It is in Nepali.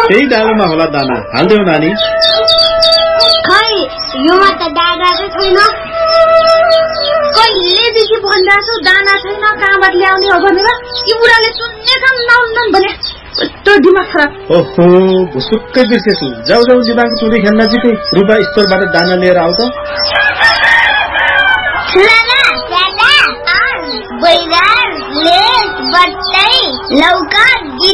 त्यही डालोमा होला दाना, हाल्देऊ नानी। खै योमा त दाना चाहिँ छैन। कहिलेदेखि भनिरहेको छु दाना छैन, कहाँबाट ल्याउने हो भनेर। यो बुढाले सुन्ने काम नहुन्न भने यस्तो दिमाग खराब। ओहो, भुसुक्कै बिर्सेछु। जाऊ जाऊ दिमाग चुरी खेल्न नजिकै रुपा स्टोरबाट दाना लिएर आऊ त। बैगन, लेस, बट्टै, लौका,